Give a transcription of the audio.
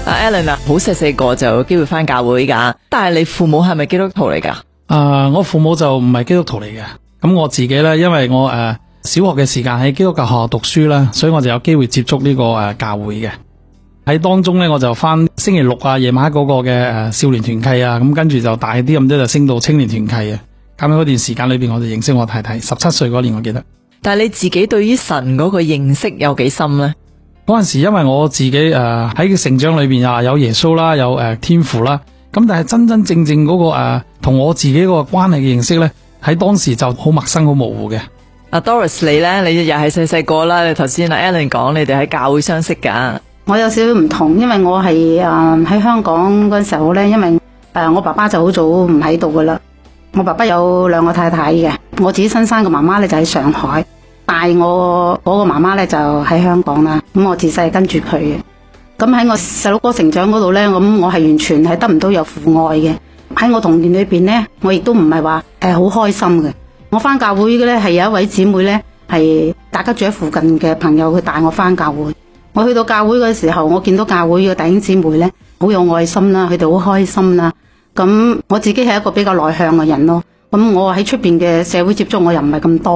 Alan 啊，好細個就有機會返教會㗎，但係你父母係咪基督徒嚟㗎？ 我父母就唔係基督徒嚟嘅，咁我自己咧，因為我小學嘅時間喺基督教學校讀書啦，所以我就有機會接觸呢個教會嘅。喺當中咧，我就翻星期六啊夜晚嗰個嘅少年團契啊，咁跟住就大啲咁多就升到青年團契啊。咁喺嗰段時間裏邊，我就認識我太太，17歲嗰年我記得。 但係你自己對於神嗰個認識有幾深咧？ 嗰陣時因為我自己喺成長裏邊啊有耶穌啦，有天父啦，咁但係真真正正嗰個同我自己嗰個關係嘅認識咧，喺當時就好陌生好模糊嘅。 Doris 你咧，你又係細個啦，你頭先Alan 講你哋喺教會相識噶。 我有少少唔同，因為我係喺香港嗰陣時候咧，因為我爸爸就好早唔喺度噶啦。我爸爸有2個太太嘅，我自己親生嘅媽媽咧就喺上海，帶我嗰個媽媽咧就喺香港啦。咁我自細跟住佢嘅，咁喺我細佬哥成長嗰度咧，咁我係完全係得唔到有父愛嘅。喺我童年裏邊咧，我亦都唔係話好開心嘅。我翻教會嘅咧係有一位姊妹咧，係大家住喺附近嘅朋友，佢帶我翻教會。我去到教會嘅時候，我見到教會嘅弟兄姊妹咧，好有愛心啦，佢哋好開心啦。咁我自己係一個比較內向嘅人咯，咁我喺出邊嘅社會接觸我又唔係咁多。